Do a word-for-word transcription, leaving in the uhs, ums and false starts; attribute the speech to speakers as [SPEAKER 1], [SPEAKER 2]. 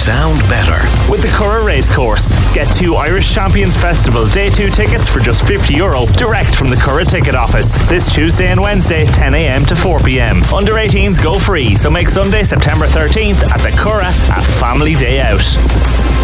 [SPEAKER 1] sound better.
[SPEAKER 2] With the Curragh Racecourse. Get two Irish Champions Festival Day two tickets for just fifty euro direct from the Curragh ticket office. This Tuesday and Wednesday, ten a m to four p m. Under eighteens go free, so make Sunday, September thirteenth at the Curragh a family day out.